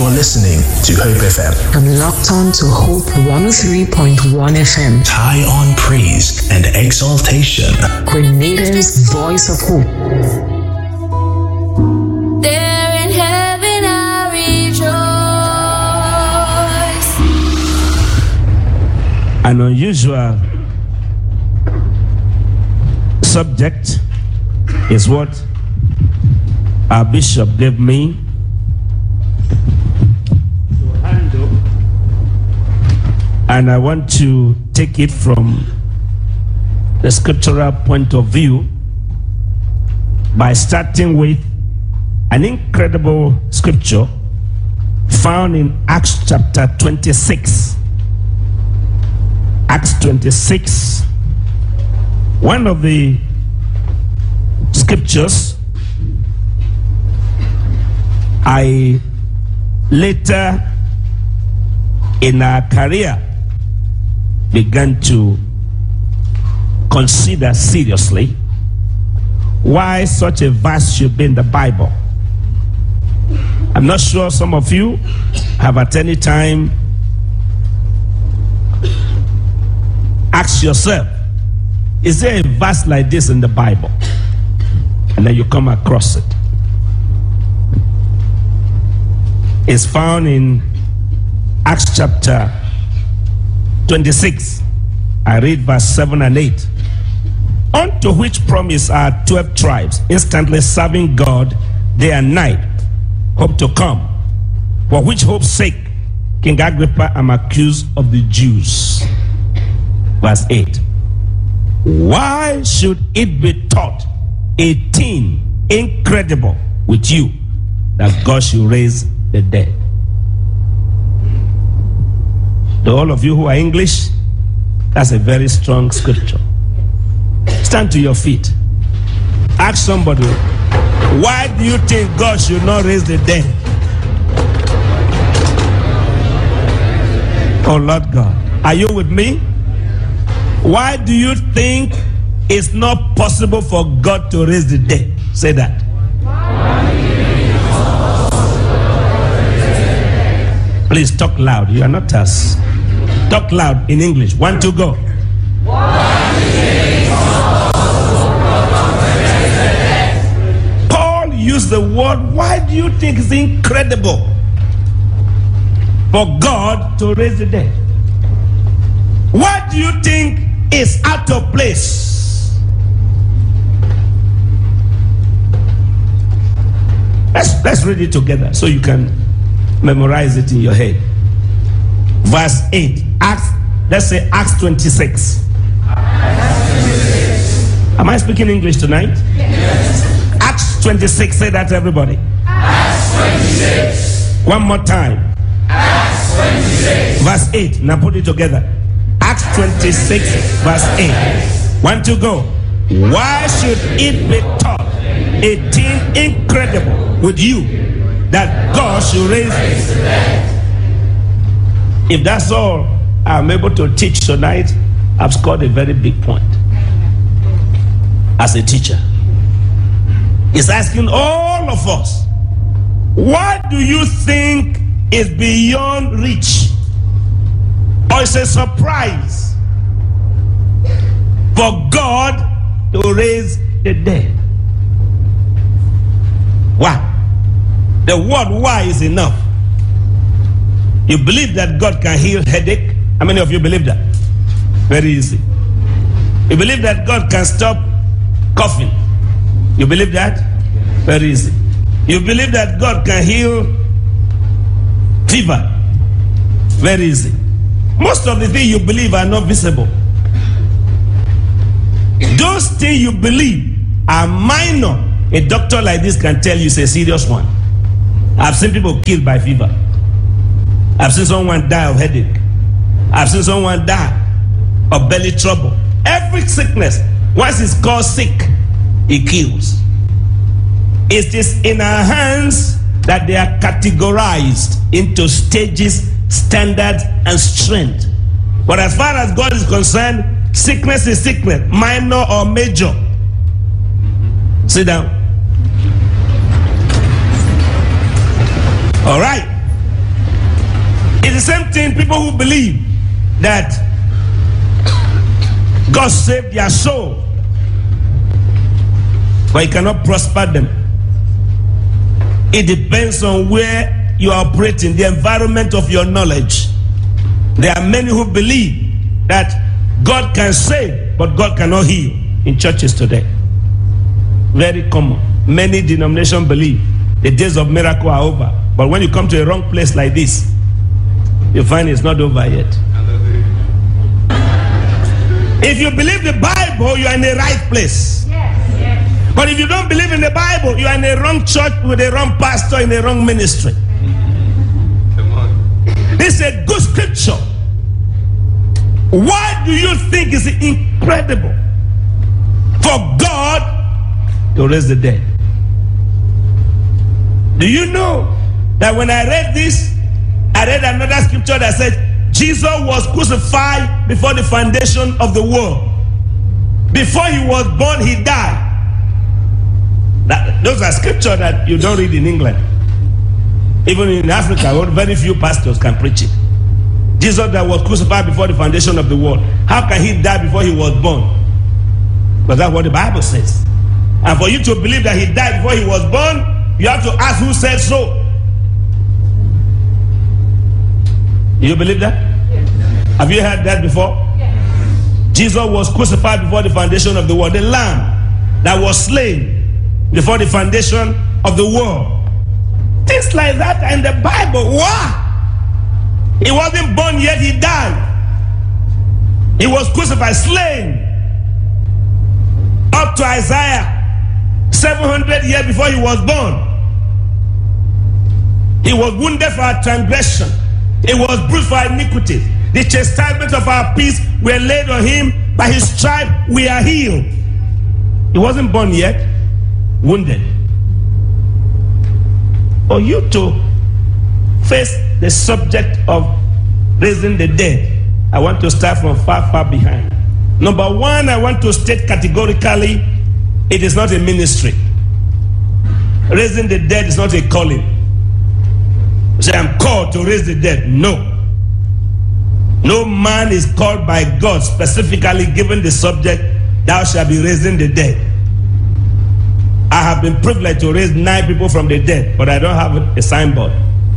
You're listening to Hope FM. I'm locked on to Hope 103.1 FM. High on praise and exaltation. Grenada's voice of hope. There in heaven I rejoice. An unusual subject is what our bishop gave me to handle, and I want to take it from the scriptural point of view by starting with an incredible scripture found in Acts chapter 26. Acts 26, one of the scriptures I later in our career began to consider seriously why such a verse should be in the Bible. I'm not sure some of you have at any time asked yourself, is there a verse like this in the Bible? And then you come across it. It's found in Acts chapter 26. I read verse 7 and 8. Unto which promise are 12 tribes, instantly serving God day and night, hope to come. For which hope's sake King Agrippa am accused of the Jews. Verse 8. Why should it be taught a thing incredible with you, that God should raise the dead? To all of you who are English, that's a very strong scripture. Stand to your feet. Ask somebody, why do you think God should not raise the dead? Oh Lord God, are you with me? Why do you think it's not possible for God to raise the dead? Say that. Please talk loud. You are not us. Talk loud in English. 1, 2, go. Paul used the word, why do you think it's incredible for God to raise the dead? Why do you think it's out of place? Let's read it together so you can memorize it in your head. Verse 8. Let's say Acts 26. Am I speaking English tonight? Yes. Acts 26. Say that to everybody. Acts 26. One more time. Acts 26. Verse 8. Now put it together. Acts 26 verse 8. 1, 2, go. Why should it be taught a thing incredible with you, that God should raise the dead? If that's all I'm able to teach tonight, I've scored a very big point as a teacher. He's asking all of us, what do you think is beyond reach, or it's a surprise for God to raise the dead? Why? The word why is enough. You believe that God can heal headache? How many of you believe that? Very easy. You believe that God can stop coughing? You believe that? Very easy. You believe that God can heal fever? Very easy. Most of the things you believe are not visible. Those things you believe are minor. A doctor like this can tell you it's a serious one. I've seen people killed by fever. I've seen someone die of headache. I've seen someone die of belly trouble. Every sickness, once it's called sick, it kills. It is in our hands that they are categorized into stages, standards, and strength. But as far as God is concerned, sickness is sickness, minor or major. Sit down. All right. the same thing people who believe that God saved their soul, but He cannot prosper them. It depends on where you are operating, the environment of your knowledge. There are many who believe that God can save, but God cannot heal in churches today. Very common. Many denominations believe the days of miracle are over. But when you come to a wrong place like this, you find it's not over yet. If you believe the Bible, you are in the right place. But if you don't believe in the Bible, you are in the wrong church with the wrong pastor in the wrong ministry. This is a good scripture. Why do you think it's incredible for God to raise the dead? Do you know that when I read this, I read another scripture that said Jesus was crucified before the foundation of the world. Before He was born, He died. Those are scriptures that you don't read in England. Even in Africa, very few pastors can preach it. Jesus that was crucified before the foundation of the world. How can He die before He was born? But that's what the Bible says. And for you to believe that He died before He was born, you have to ask who said so. You believe that? Yes. Have you heard that before? Yes. Jesus was crucified before the foundation of the world. The Lamb that was slain before the foundation of the world. Things like that are in the Bible. Why? He wasn't born yet, He died. He was crucified, slain. Up to Isaiah, 700 years before He was born. He was wounded for our transgression. He was bruised for our iniquity. The chastisement of our peace were laid on Him. By His stripe we are healed. He wasn't born yet, wounded. For you to face the subject of raising the dead, I want to start from far, far behind. Number one, I want to state categorically, it is not a ministry. Raising the dead is not a calling. Say, I'm called to raise the dead. No. No man is called by God, specifically given the subject, thou shalt be raising the dead. I have been privileged to raise 9 people from the dead, but I don't have a signboard.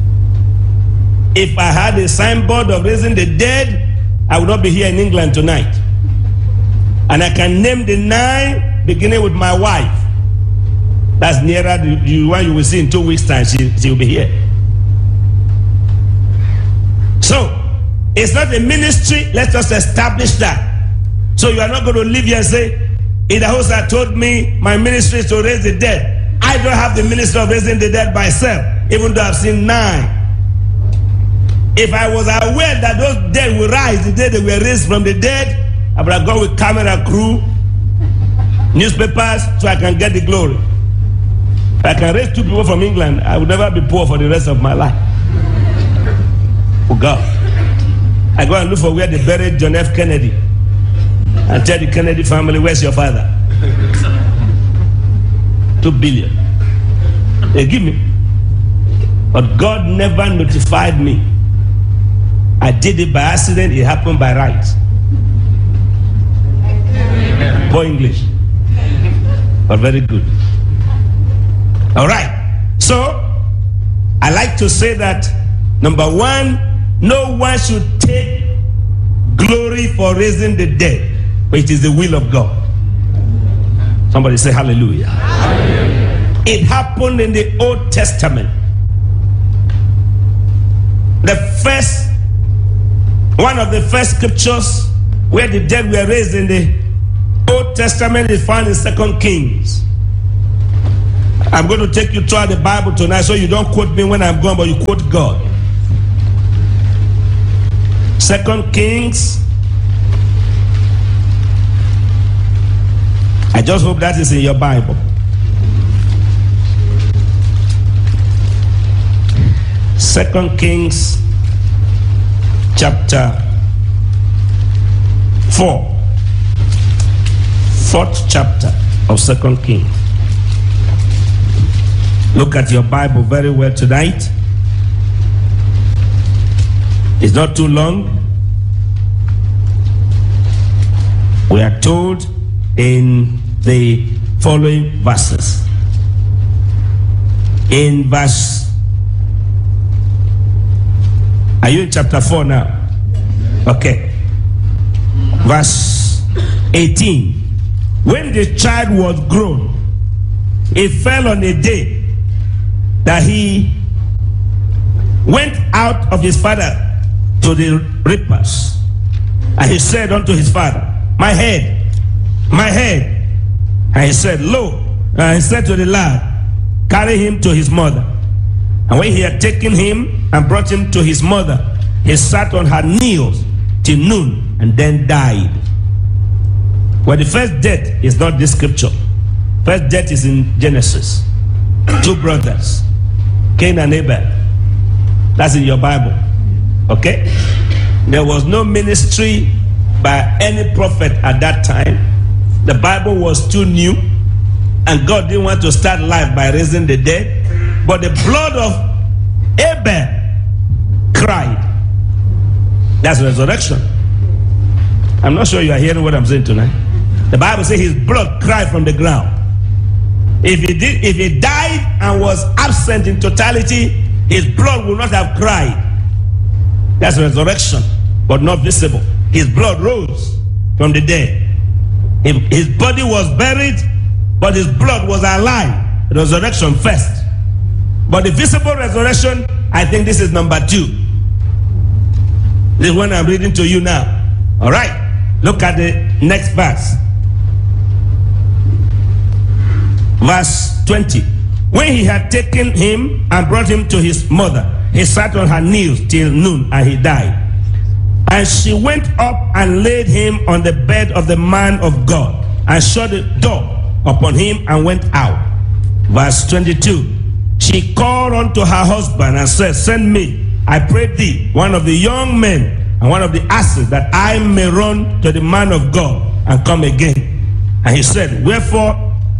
If I had a signboard of raising the dead, I would not be here in England tonight. And I can name the 9, beginning with my wife. That's nearer the one you will see in 2 weeks' time. She will be here. So, it's not a ministry. Let's just establish that. So you are not going to live here and say, Idahosa told me my ministry is to raise the dead. I don't have the ministry of raising the dead myself, even though I've seen 9. If I was aware that those dead will rise the day they were raised from the dead, I would have gone with camera crew, newspapers, so I can get the glory. If I can raise 2 people from England, I would never be poor for the rest of my life. For God. I go and look for where they buried John F. Kennedy and tell the Kennedy family, where's your father? 2 billion. They give me. But God never notified me. I did it by accident, it happened by right. Poor English. But very good. All right. So, I like to say that, number one, no one should take glory for raising the dead, but it is the will of God. Somebody say hallelujah. Hallelujah. It happened in the Old Testament. One of the first scriptures where the dead were raised in the Old Testament is found in 2 Kings. I'm going to take you through the Bible tonight, so you don't quote me when I'm gone, but you quote God. 2 Kings. I just hope that is in your Bible. 2 Kings chapter 4. 4th chapter of 2 Kings. Look at your Bible very well tonight. It's not too long. We are told in the following verses. In verse, are you in chapter 4 now? Okay. Verse 18. When the child was grown, it fell on a day that he went out of his father to the reapers. And he said unto his father, my head, my head. And he said, lo. And he said to the lad, carry him to his mother. And when he had taken him and brought him to his mother, he sat on her knees till noon and then died. Well, the first death is not this scripture. First death is in Genesis. Two brothers, Cain and Abel. That's in your Bible. Okay? There was no ministry by any prophet at that time. The Bible was too new, and God didn't want to start life by raising the dead. But the blood of Abel cried. That's resurrection. I'm not sure you are hearing what I'm saying tonight. The Bible says his blood cried from the ground. If he died and was absent in totality, his blood would not have cried. That's resurrection, but not visible. His blood rose from the dead. His body was buried, but his blood was alive. Resurrection first. But the visible resurrection, I think this is number 2. This is one I'm reading to you now. All right. Look at the next verse. Verse 20. When he had taken him and brought him to his mother, he sat on her knees till noon and he died. And she went up and laid him on the bed of the man of God and shut the door upon him and went out. Verse 22. She called unto her husband and said, send me, I pray thee, one of the young men and one of the asses, that I may run to the man of God and come again. And he said, wherefore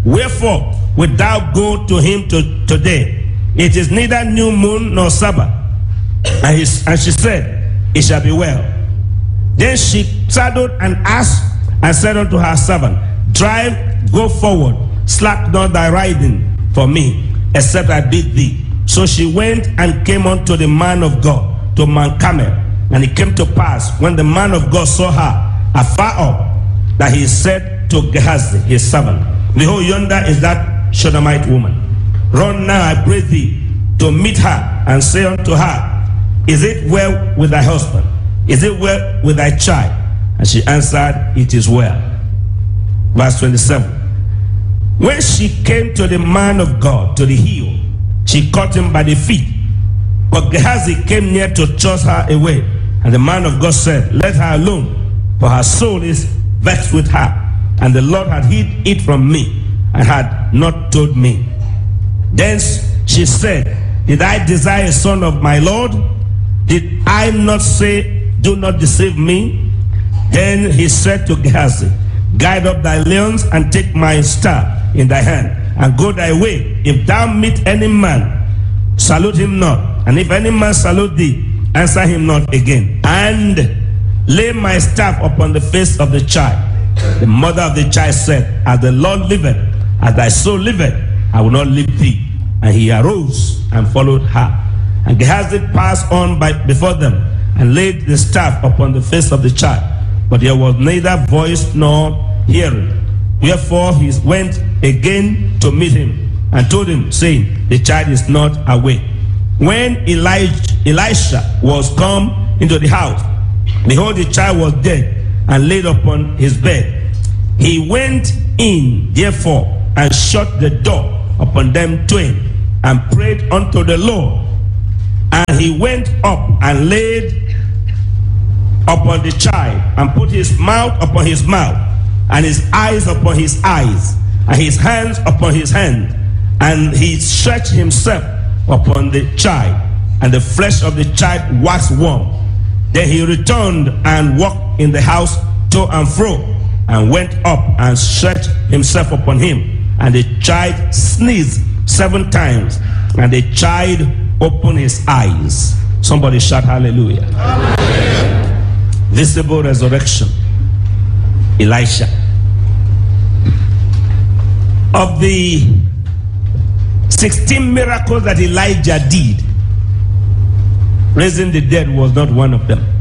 wilt thou go to him today? It is neither new moon nor Sabbath. And she said, it shall be well. Then she saddled an ass and said unto her servant, drive, go forward, slack not thy riding for me, except I bid thee. So she went and came unto the man of God, to Mount Carmel. And it came to pass, when the man of God saw her afar off, that he said to Gehazi, his servant, behold, yonder is that Shunammite woman. Run now, I pray thee, to meet her, and say unto her, is it well with thy husband? Is it well with thy child? And she answered, it is well. Verse 27. When she came to the man of God, to the hill, she caught him by the feet. But Gehazi came near to chase her away. And the man of God said, let her alone, for her soul is vexed with her. And the Lord had hid it from me, and had not told me. Then she said, did I desire a son of my Lord? Did I not say, do not deceive me? Then he said to Gehazi, guide up thy lions and take my staff in thy hand, and go thy way. If thou meet any man, salute him not. And if any man salute thee, answer him not again. And lay my staff upon the face of the child. The mother of the child said, as the Lord liveth, as thy soul liveth, I will not leave thee. And he arose and followed her. And Gehazi passed on before them, and laid the staff upon the face of the child. But there was neither voice nor hearing. Wherefore he went again to meet him, and told him, saying, the child is not awake. When Elisha was come into the house, behold, the child was dead, and laid upon his bed. He went in, therefore, and shut the door upon them twain, and prayed unto the Lord. And he went up and laid upon the child, and put his mouth upon his mouth, and his eyes upon his eyes, and his hands upon his hands. And he stretched himself upon the child, and the flesh of the child waxed warm. Then he returned and walked in the house to and fro, and went up and stretched himself upon him. And the child sneezed 7 times, and the child opened his eyes. So Somebody shout hallelujah. Visible resurrection. Elisha. Of the 16 miracles that Elijah did, raising the dead was not one of them.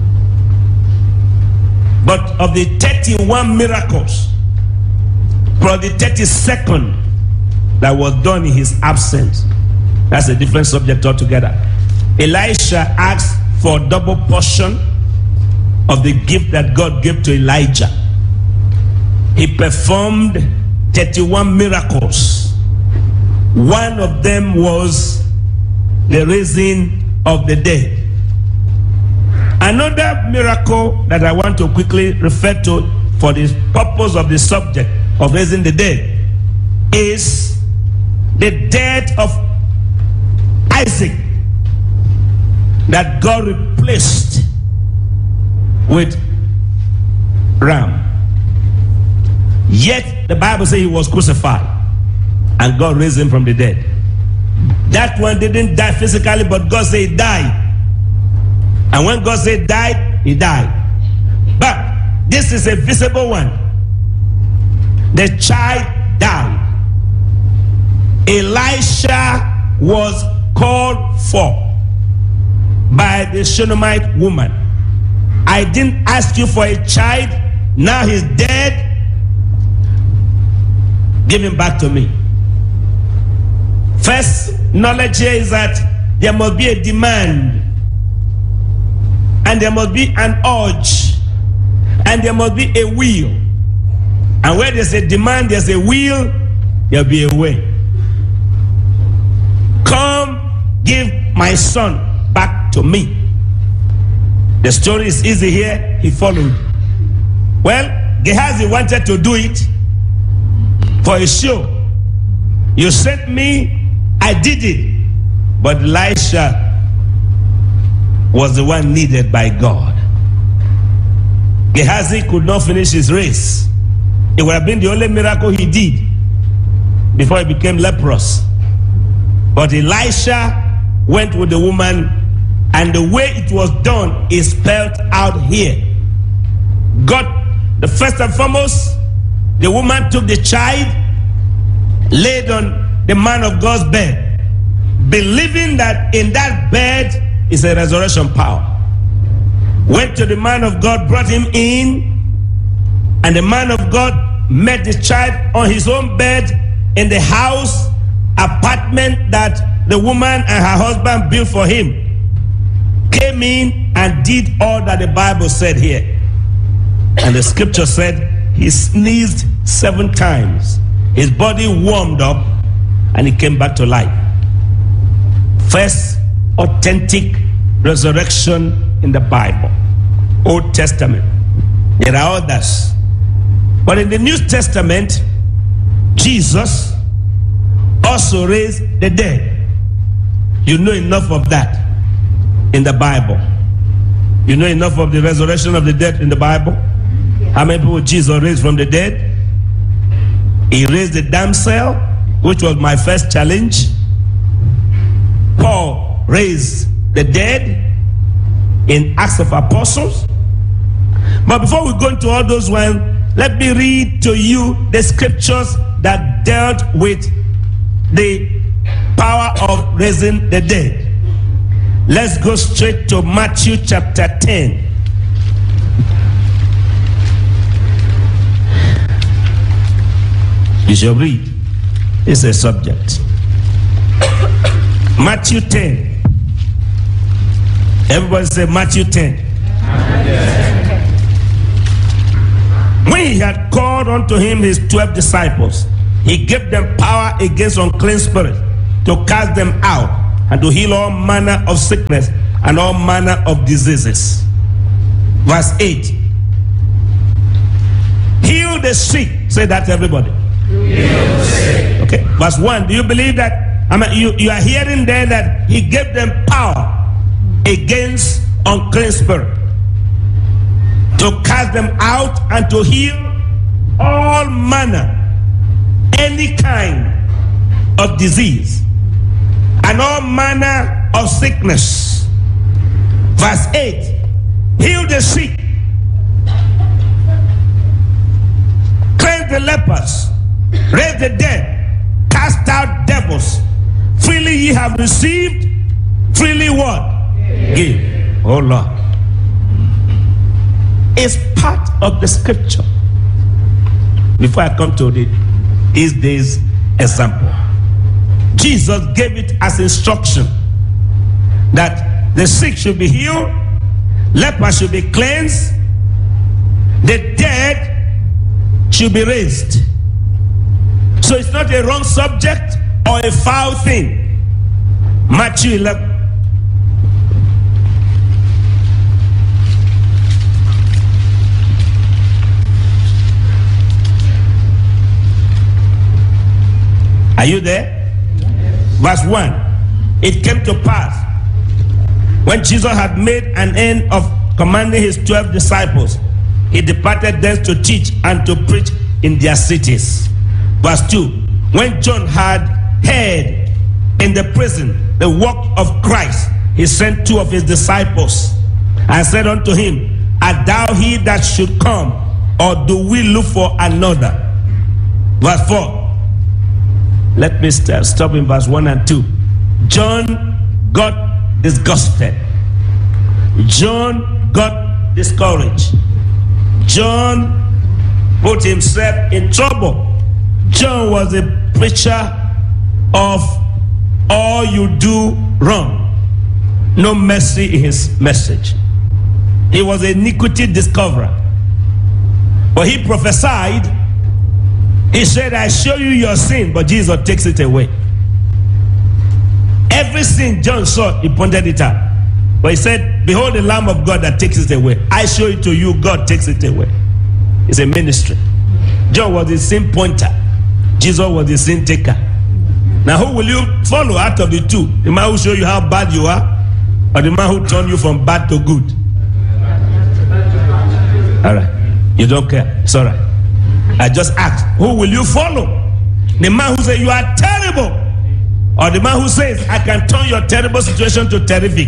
But of the 31 miracles, from the 32nd that was done in his absence, that's a different subject altogether. Elisha asked for a double portion of the gift that God gave to Elijah. He performed 31 miracles. One of them was the raising of the dead. Another miracle that I want to quickly refer to for the purpose of the subject of raising the dead is the death of Isaac that God replaced with ram. Yet the Bible says he was crucified and God raised him from the dead. That one didn't die physically, but God said he died. And when God said died, he died. But this is a visible one. The child died. Elisha was called for by the Shunammite woman. I didn't ask you for a child. Now he's dead. Give him back to me. First knowledge here is that there must be a demand, and there must be an urge, and there must be a will. And where there's a demand, there's a will, there'll be a way. Come, give my son back to me. The story is easy here. He followed. Well, Gehazi wanted to do it for a show. You sent me, I did it. But Elisha was the one needed by God. Gehazi could not finish his race. It would have been the only miracle he did before he became leprous. But Elisha went with the woman, and the way it was done is spelled out here. God, the first and foremost, the woman took the child, laid on the man of God's bed, believing that in that bed is a resurrection power. Went to the man of God, brought him in, and the man of God met the child on his own bed in the house, apartment that the woman and her husband built for him. Came in and did all that the Bible said here. And the scripture said he sneezed 7 times. His body warmed up and he came back to life. First authentic resurrection in the Bible, Old Testament. There are others. But in the New Testament, Jesus also raised the dead. You know enough of that in the Bible. You know enough of the resurrection of the dead in the Bible? How many people Jesus raised from the dead? He raised the damsel, which was my first challenge. Paul raised the dead in Acts of Apostles. But before we go into all those ones, let me read to you the scriptures that dealt with the power of raising the dead. Let's go straight to Matthew chapter 10. You shall read. It's a subject. Matthew 10. Everybody say Matthew 10. When he had called unto him his 12 disciples, he gave them power against unclean spirits to cast them out and to heal all manner of sickness and all manner of diseases. Verse 8. Heal the sick. Say that, everybody. Heal the sick. Okay. Verse 1. Do you believe that? You are hearing there that he gave them power against unclean spirit to cast them out and to heal all manner, any kind of disease and all manner of sickness Verse 8, heal the sick, cleanse the lepers, raise the dead, cast out devils. Freely ye have received, freely what? Give. Oh Lord. It's part of the scripture. Before I come to these days example, Jesus gave it as instruction that the sick should be healed, lepers should be cleansed, the dead should be raised. So it's not a wrong subject or a foul thing. Matthew 11. Are you there? Verse 1. It came to pass when Jesus had made an end of commanding his 12 disciples, he departed thence to teach and to preach in their cities. Verse 2. When John had heard in the prison the work of Christ, he sent 2 of his disciples and said unto him, Art thou he that should come, or do we look for another? Verse 4. Let me stop in verse 1 and 2. John got disgusted. John got discouraged. John put himself in trouble. John was a preacher of all you do wrong. No mercy in his message. He was an iniquity discoverer. But he prophesied. He said, I show you your sin, but Jesus takes it away. Every sin John saw, he pointed it out. But he said, behold the Lamb of God that takes it away. I show it to you, God takes it away. It's a ministry. John was the sin pointer. Jesus was the sin taker. Now who will you follow out of the two? The man who show you how bad you are, or the man who turned you from bad to good? All right. You don't care. It's all right. I just asked, who will you follow? The man who says you are terrible, or the man who says I can turn your terrible situation to terrific?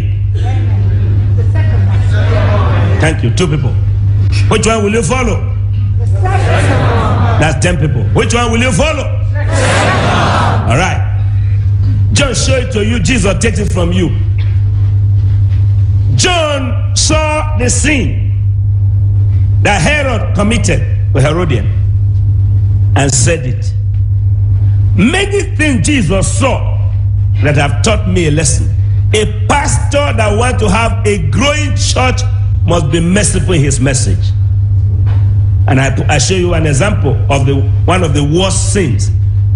Thank you. 2 people. Which one will you follow? That's 10 people. Which one will you follow? All right. John showed it to you. Jesus takes it from you. John saw the sin that Herod committed with Herodian and said it. Many things Jesus saw that have taught me a lesson. A pastor that wants to have a growing church must be merciful in his message. And I show you an example of one of the worst sins.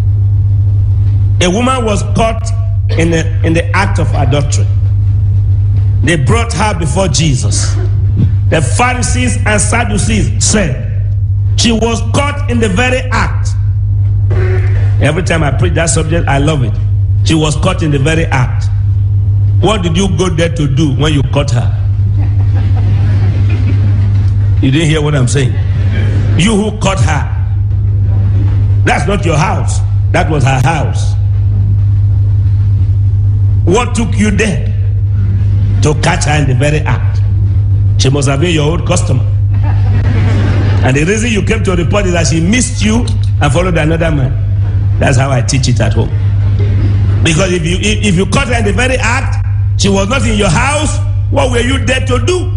A woman was caught in the act of adultery. They brought her before Jesus. The Pharisees and Sadducees said she was caught in the very act. Every time I preach that subject, I love it. She was caught in the very act. What did you go there to do when you caught her? You didn't hear what I'm saying? You who caught her. That's not your house. That was her house. What took you there? To catch her in the very act. She must have been your old customer. And the reason you came to report is that she missed you and followed another man. That's how I teach it at home. Because if you caught her in the very act, she was not in your house, what were you there to do?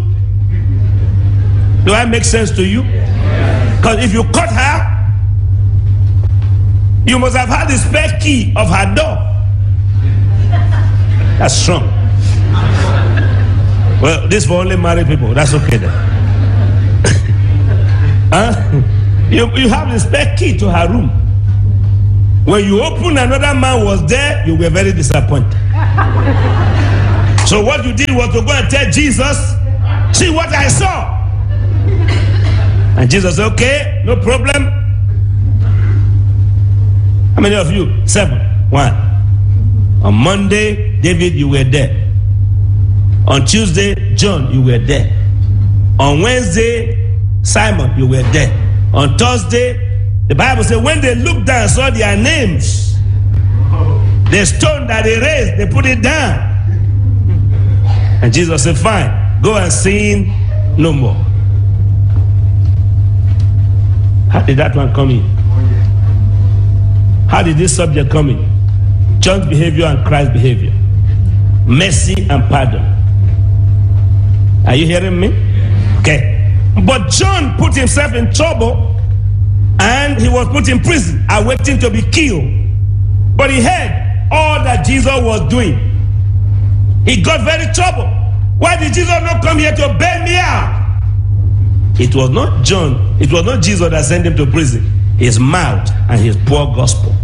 Do I make sense to you? Because if you caught her, you must have had the spare key of her door. That's strong. Well, this for only married people. That's okay then. Huh? You have the spare key to her room. When you open, another man was there, you were very disappointed. So what you did was to go and tell Jesus, see what I saw. And Jesus said, okay, no problem. How many of you? 7. 1. On Monday, David, you were there. On Tuesday, John, you were there. On Wednesday, Simon, you were there. On Thursday, the Bible says when they looked down and saw their names, the stone that they raised, they put it down. And Jesus said, fine, go and sin no more. How did that one come in? How did this subject come in? John's behavior and Christ's behavior. Mercy and pardon. Are you hearing me? Okay. But John put himself in trouble and he was put in prison, awaiting to be killed. But he heard all that Jesus was doing. He got very troubled. Why did Jesus not come here to bail me out? It was not John, it was not Jesus that sent him to prison. His mouth and his poor gospel.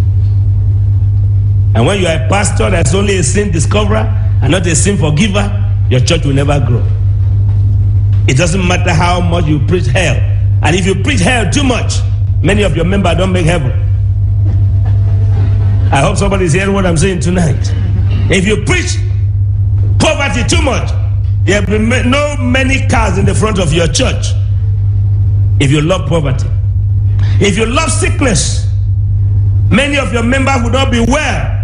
And when you are a pastor that's only a sin discoverer and not a sin forgiver, your church will never grow. It doesn't matter how much you preach hell. And if you preach hell too much, many of your members don't make heaven. I hope somebody's hearing what I'm saying tonight. If you preach poverty too much, there will be no many cars in the front of your church. If you love poverty. If you love sickness, many of your members will not be well.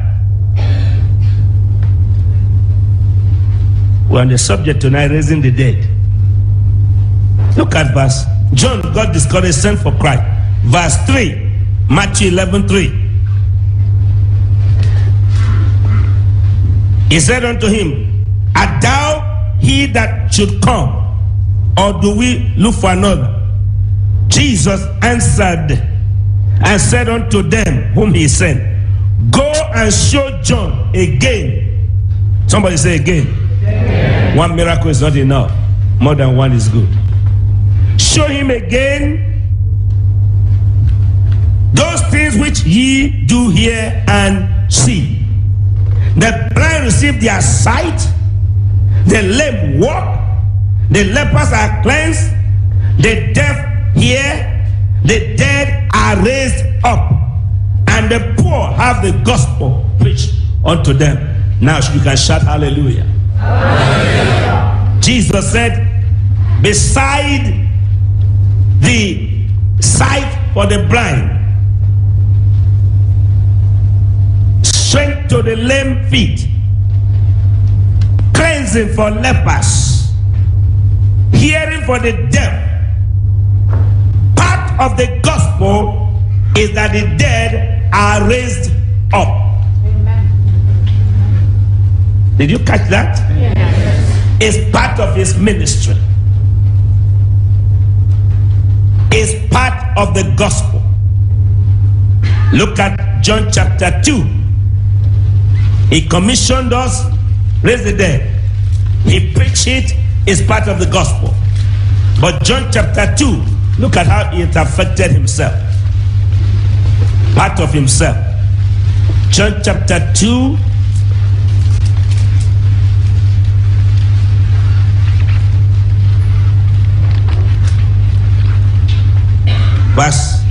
We're on the subject tonight, raising the dead. Look at verse. John got discouraged, sent for Christ. Verse 3, Matthew 11:3. He said unto him, art thou he that should come, or do we look for another? Jesus answered and said unto them whom he sent, go and show John again. Somebody say again. One miracle is not enough. More than one is good. Show him again those things which ye do hear and see. The blind receive their sight, the lame walk, the lepers are cleansed, the deaf hear, the dead are raised up, and the poor have the gospel preached unto them. Now you can shout hallelujah. Hallelujah. Jesus said, beside the sight for the blind, strength to the lame feet, cleansing for lepers, hearing for the deaf. Part of the gospel is that the dead are raised up. Amen. Did you catch that? Yes. It's part of his ministry. Is part of the gospel. Look at John chapter 2. He commissioned us, raise the dead. He preached it, is part of the gospel. But John chapter 2, look at how it affected himself. Part of himself. John chapter 2. Verse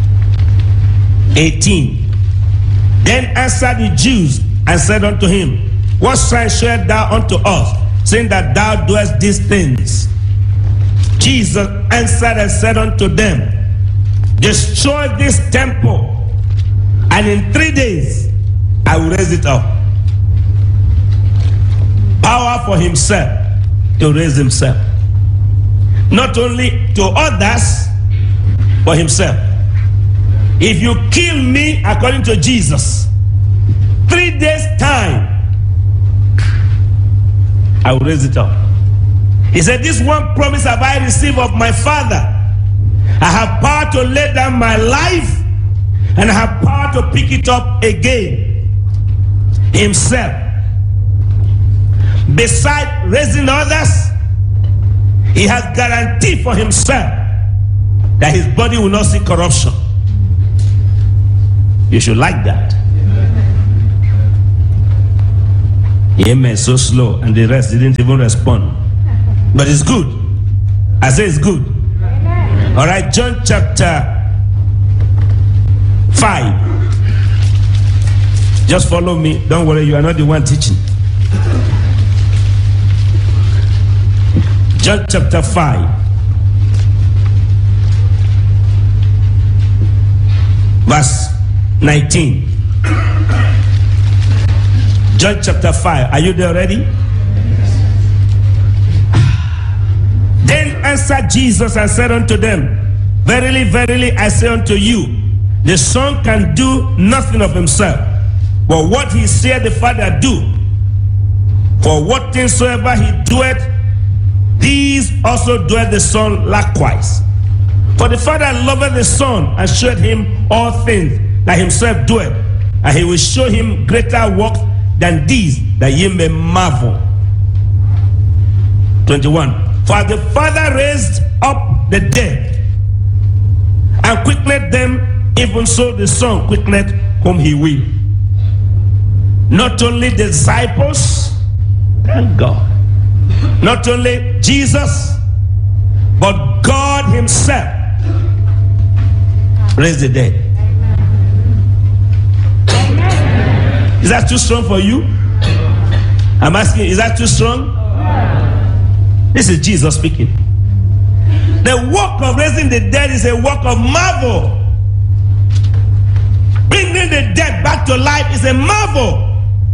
18. Then answered the Jews and said unto him, what sign showest thou unto us, saying that thou doest these things? Jesus answered and said unto them, destroy this temple, and in 3 days I will raise it up. Power for himself to raise himself. Not only to others, for himself. If you kill me according to Jesus, 3 days time, I will raise it up. He said, this one promise have I received of my Father. I have power to lay down my life, and I have power to pick it up again. Himself. Besides raising others, he has guarantee for himself that his body will not see corruption. You should like that. Amen. So slow, and the rest didn't even respond. But it's good. I say it's good. All right, John chapter 5. Just follow me. Don't worry, you are not the one teaching. John chapter 5. Verse 19. John chapter 5. Are you there already? answered Jesus and said unto them, Verily, verily, I say unto you, the Son can do nothing of himself, but what he saith the Father do. For what things soever he doeth, these also doeth the Son likewise. For the Father loveth the Son, and showeth him all things that himself doeth, and he will show him greater works than these, that ye may marvel. 21. For the Father raised up the dead, and quickened them, even so the Son quickened whom he will. Not only the disciples, thank God, not only Jesus, but God himself raised the dead. Is that too strong for you? I'm asking, is that too strong? This is Jesus speaking. The work of raising the dead is a work of marvel. Bringing the dead back to life is a marvel.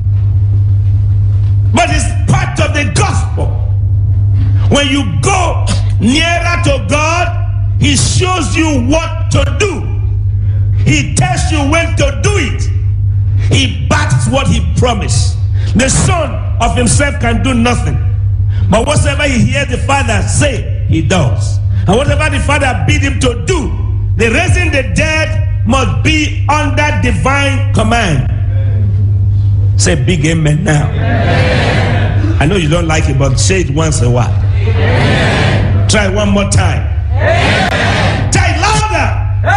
But it's part of the gospel. When you go nearer to God, he shows you what to do. He tells you when to do it. He backs what he promised. The Son of himself can do nothing. But whatsoever he hears the Father say, he does. And whatever the Father bid him to do, the raising the dead must be under divine command. Say big amen now. Amen. I know you don't like it, but say it once in a while. Amen. Try it one more time. Amen. Try it louder.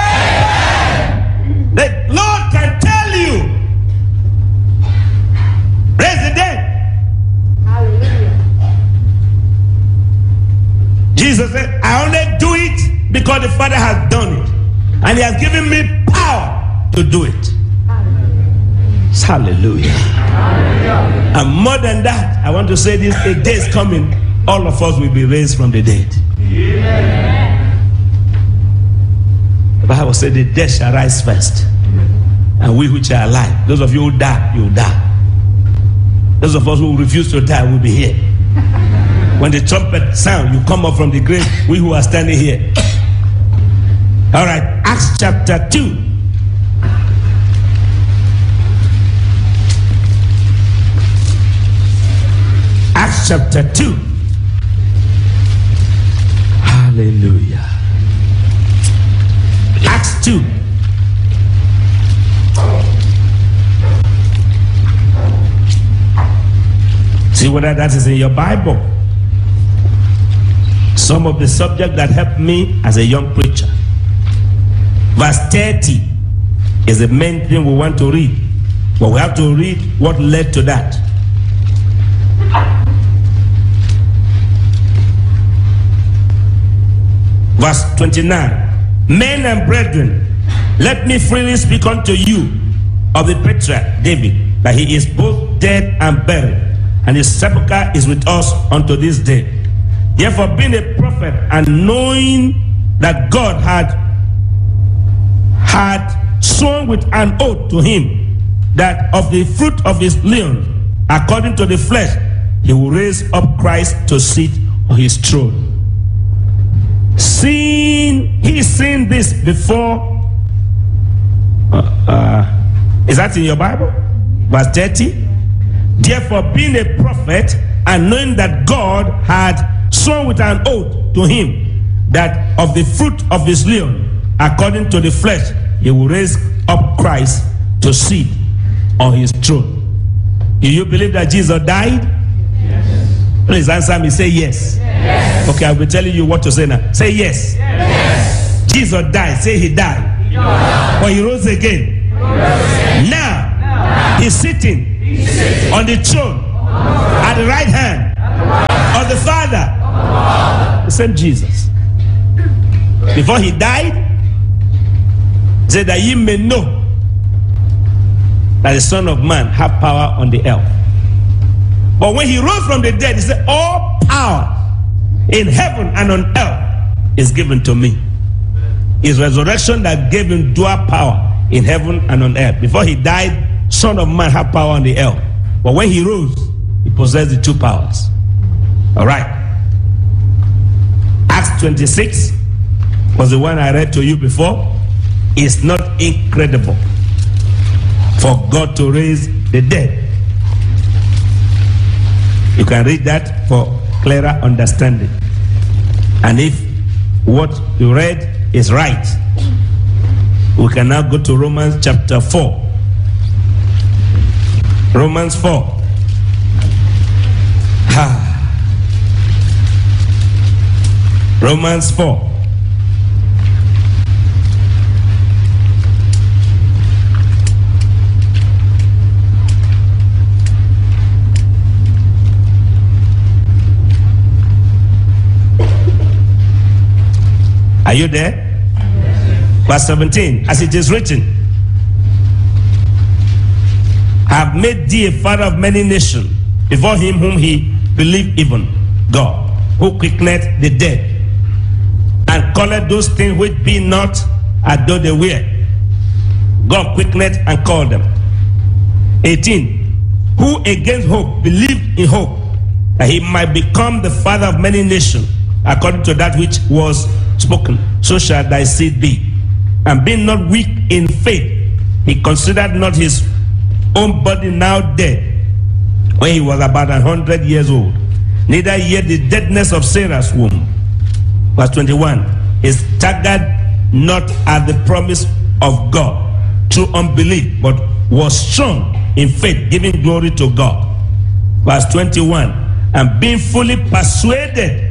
Amen. The Lord can tell you, raise the dead. Jesus said, I only do it because the Father has done it. And he has given me power to do it. Hallelujah. Hallelujah. And more than that, I want to say this, a day is coming, all of us will be raised from the dead. Yeah. The Bible said the dead shall rise first. And we which are alive, those of you who die, you will die. Those of us who refuse to die will be here. When the trumpet sound, you come up from the grave, we who are standing here. All right, Acts chapter 2. Acts chapter 2. Hallelujah. Acts 2. See whether that is in your Bible. Some of the subject that helped me as a young preacher. Verse 30 is the main thing we want to read. But we have to read what led to that. Verse 29. Men and brethren, let me freely speak unto you of the patriarch David, that he is both dead and buried, and his sepulchre is with us unto this day. Therefore, being a prophet and knowing that God had sworn with an oath to him that of the fruit of his loins, according to the flesh, he will raise up Christ to sit on his throne. He seen this before. Is that in your Bible? Verse 30. Therefore, being a prophet and knowing that God had sworn with an oath to him that of the fruit of his loins, according to the flesh, he will raise up Christ to sit on his throne. Do you believe that Jesus died? Yes. Please answer me. Say yes. Yes. Okay, I'll be telling you what to say now. Say yes. Yes. Jesus died. Say he died. He died. But he rose again. Now he's sitting on the throne at the right hand of the Father. The same Jesus. Before he died, he said that ye may know that the Son of Man have power on the earth. But when he rose from the dead, he said, all power in heaven and on earth is given to me. His resurrection that gave him dual power in heaven and on earth. Before he died, Son of Man had power on the earth. But when he rose, he possessed the two powers. All right. Acts 26 was the one I read to you before. It's not incredible for God to raise the dead. You can read that for clearer understanding. And if what you read is right, we can now go to Romans chapter 4. Romans 4. Romans 4. Are you there? Yes. Verse 17, as it is written, I have made thee a father of many nations before him whom he believed, even God, who quickeneth the dead, and calleth those things which be not as though they were. God quickeneth and called them. 18, who against hope believed in hope, that he might become the father of many nations, according to that which was spoken, so shall thy seed be. And being not weak in faith, he considered not his own body now dead, when he was about 100 years old, neither yet the deadness of Sarah's womb. Verse 21, he staggered not at the promise of God through unbelief, but was strong in faith, giving glory to God. Verse 21, and being fully persuaded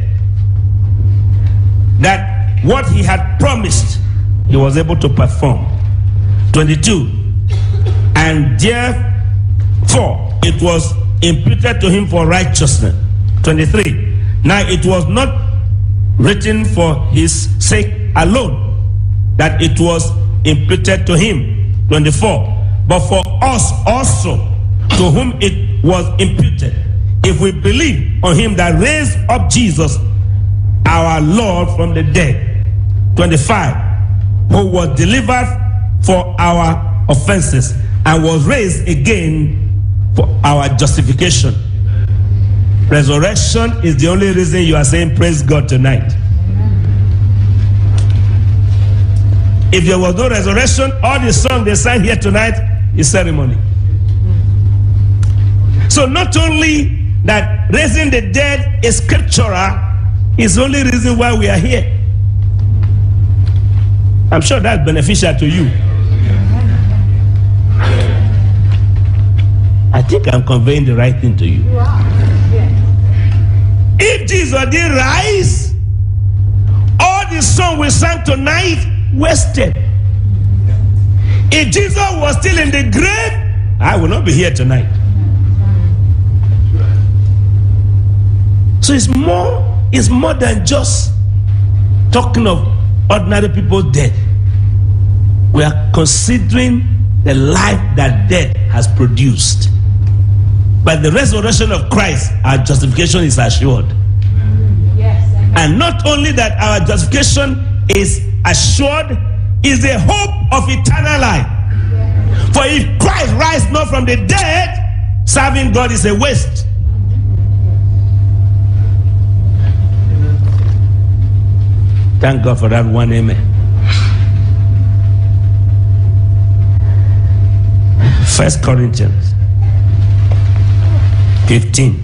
that what he had promised, he was able to perform. 22, and therefore it was imputed to him for righteousness. 23, now it was not written for his sake alone that it was imputed to him. 24, but for us also, to whom it was imputed, if we believe on him that raised up Jesus our Lord from the dead. 25, who was delivered for our offenses and was raised again for our justification. Resurrection is the only reason you are saying praise God tonight. If there was no resurrection, all the song they sang here tonight is ceremony. So not only that raising the dead is scriptural, it's the only reason why we are here. I'm sure that's beneficial to you. I think I'm conveying the right thing to you. If Jesus didn't rise, all the song we sang tonight wasted. If Jesus was still in the grave, I will not be here tonight. So it's more than just talking of ordinary people's death. We are considering the life that death has produced. By the resurrection of Christ, our justification is assured. Yes, and not only that our justification is assured, is the hope of eternal life. Yes. For if Christ rise not from the dead, serving God is a waste. Thank God for that one amen. 1 Corinthians 15.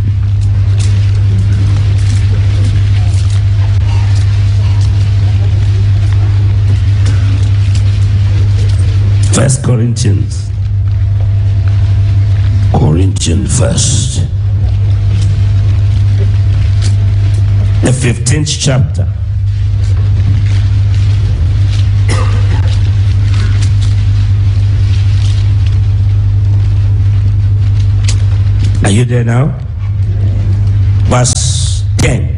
First Corinthians first, the 15th chapter. Are you there now? Verse 10.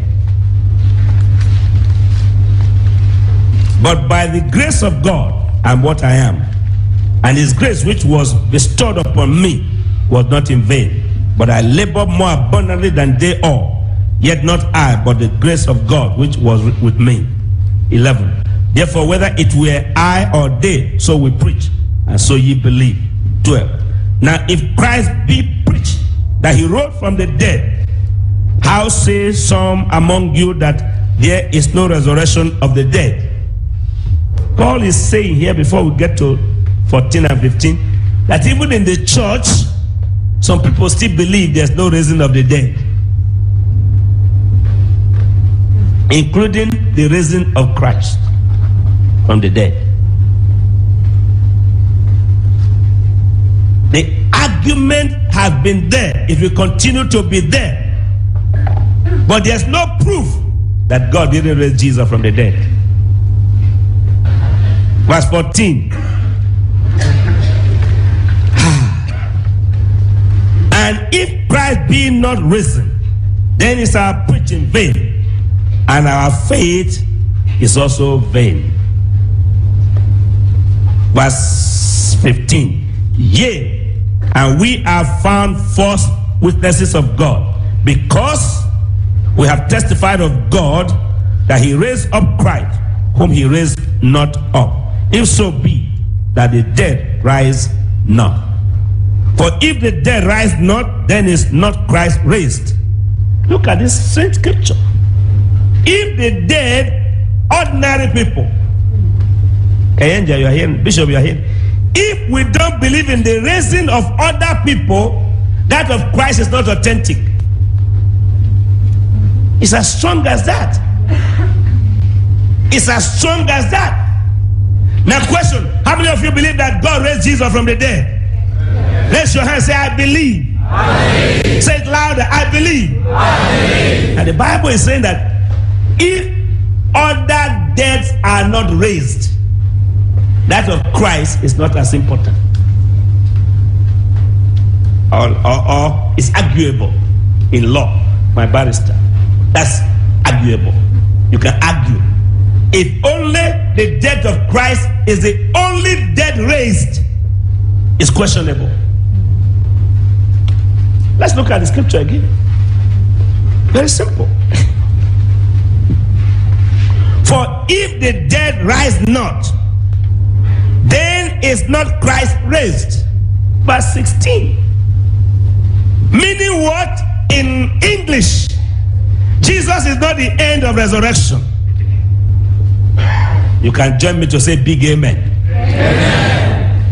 But by the grace of God, I'm what I am. And his grace which was bestowed upon me was not in vain. But I labored more abundantly than they all. Yet not I, but the grace of God which was with me. 11. Therefore, whether it were I or they, so we preach, and so ye believe. 12. Now if Christ be that he rose from the dead, how say some among you that there is no resurrection of the dead. Paul is saying here, before we get to 14 and 15, that even in the church, some people still believe there's no raising of the dead, including the raising of Christ from the dead. The argument has been there. It will continue to be there. But there's no proof that God didn't raise Jesus from the dead. Verse 14. And if Christ be not risen, then is our preaching vain, and our faith is also vain. Verse 15. Yea, and we are found false witnesses of God, because we have testified of God that he raised up Christ, whom he raised not up. If so be that the dead rise not. For if the dead rise not, then is not Christ raised. Look at this strange scripture. If the dead, ordinary people, Kayenja, you are here, Bishop, you are here. If we don't believe in the raising of other people, that of Christ is not authentic. It's as strong as that. It's as strong as that. Now question, how many of you believe that God raised Jesus from the dead? Raise your hand, say, I believe. I believe. Say it louder, I believe. I believe. And the Bible is saying that if other deaths are not raised, that of Christ is not as important. Or it's arguable in law, my barrister. That's arguable. You can argue. If only the death of Christ is the only death raised, it's questionable. Let's look at the scripture again. Very simple. For if the dead rise not, then is not Christ raised. Verse 16. Meaning what? In English, Jesus is not the end of resurrection. You can join me to say big amen. Amen.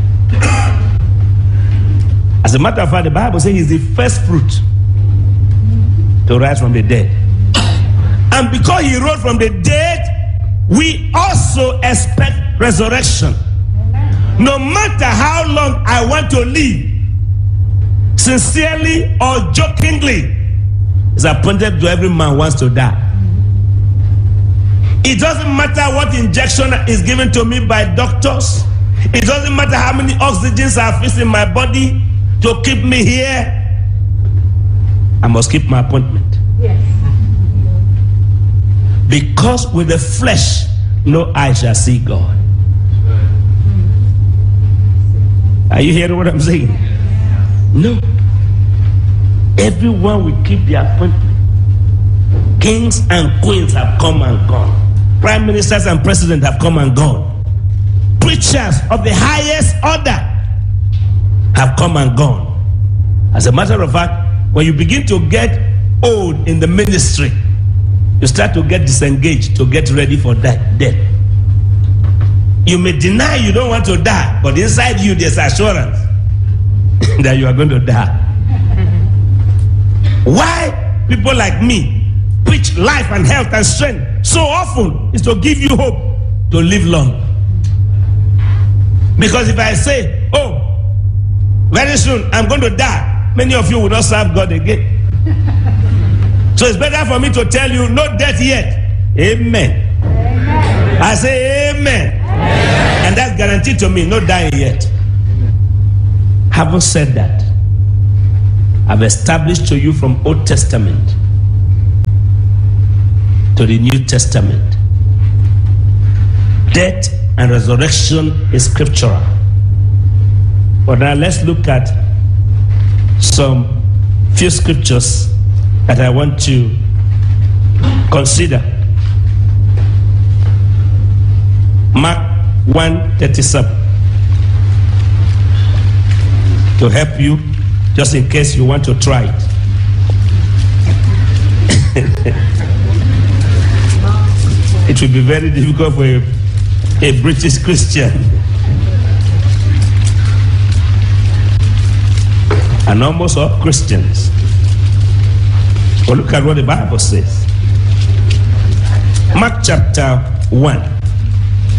As a matter of fact, the Bible says he's the first fruit to rise from the dead. And because he rose from the dead, we also expect resurrection. No matter how long I want to live, sincerely or jokingly, it's appointed to every man who wants to die. It doesn't matter what injection is given to me by doctors. It doesn't matter how many oxygens are fixed in my body to keep me here. I must keep my appointment. Yes. Because with the flesh, no eye shall see God. Are you hearing what I'm saying? No. Everyone will keep their appointment. Kings and queens have come and gone. Prime ministers and presidents have come and gone. Preachers of the highest order have come and gone. As a matter of fact, when you begin to get old in the ministry, you start to get disengaged to get ready for that death. You may deny you don't want to die, but inside you there's assurance that you are going to die. Why people like me preach life and health and strength so often is to give you hope to live long. Because if I say, oh, very soon I'm going to die, many of you will not serve God again. So it's better for me to tell you, no death yet. Amen. Amen. I say amen. Amen. And that's guaranteed to me, no dying yet. Having said that, I've established to you from Old Testament to the New Testament, death and resurrection is scriptural. But now let's look at some few scriptures that I want to consider. Mark 1:37 to help you, just in case you want to try it. it will be very difficult for a British Christian and almost all Christians. But look at what the Bible says. Mark chapter 1.